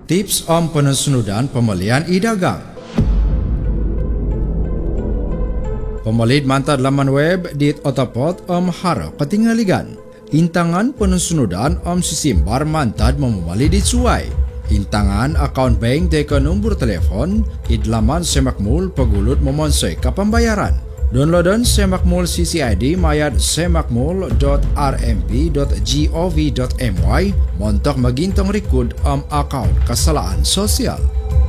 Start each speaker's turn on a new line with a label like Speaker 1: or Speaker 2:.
Speaker 1: Tips om penusunudan pembelian e-dagang. Pembalid mantad laman web di otapot om hara ketinggaligan. Intangan penusunudan om sisimbar mantad memali di suai. Intangan akaun bank deka nombor telepon idlaman semakmul pagulut memonsoi ke pembayaran. Downloadan semakmul CCID mayat semakmul.rmp.gov.my montok magintong record om akaun kesalahan sosial.